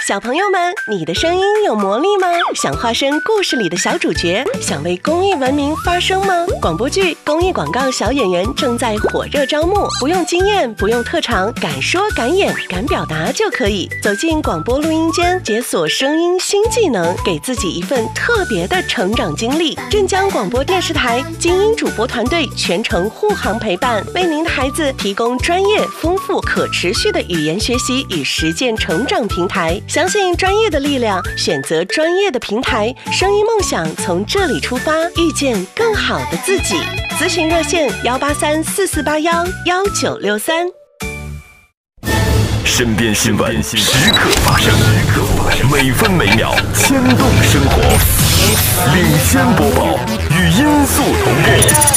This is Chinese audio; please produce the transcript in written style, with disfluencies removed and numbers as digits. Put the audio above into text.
小朋友们，你的声音有魔力吗？想化身故事里的小主角，想为公益文明发声吗？广播剧、公益广告小演员正在火热招募，不用经验，不用特长，敢说敢演敢表达就可以走进广播录音间，解锁声音新技能，给自己一份特别的成长经历。镇江广播电视台精英主播团队全程护航陪伴，为您的孩子提供专业、丰富、可持续的语言学习与实践成长平台。相信专业的力量，选择专业的平台，声音梦想从这里出发，遇见更好的自己。咨询热线18344811963。 身边新闻时刻发生，每分每秒牵动生活，领先播报，与音速同步。